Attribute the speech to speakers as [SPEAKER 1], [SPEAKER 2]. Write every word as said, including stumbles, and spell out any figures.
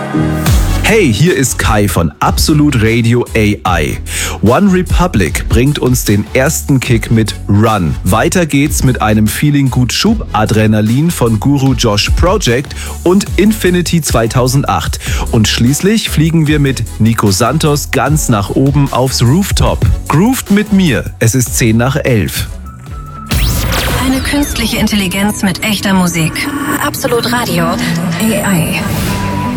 [SPEAKER 1] Hey, hier ist Kai von Absolut Radio A I. One Republic bringt uns den ersten Kick mit Run. Weiter geht's mit einem Feeling Gut Schub Adrenalin von Guru Josh Project und Infinity zweitausendacht. Und schließlich fliegen wir mit Nico Santos ganz nach oben aufs Rooftop. Grooved mit mir. Es ist zehn nach elf.
[SPEAKER 2] Eine künstliche Intelligenz mit echter Musik. Absolut Radio A I.